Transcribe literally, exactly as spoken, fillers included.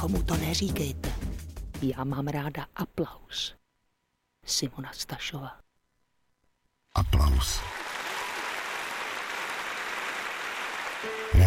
Nikomu to neříkejte. Já mám ráda aplaus. Simona Stašová. Aplaus.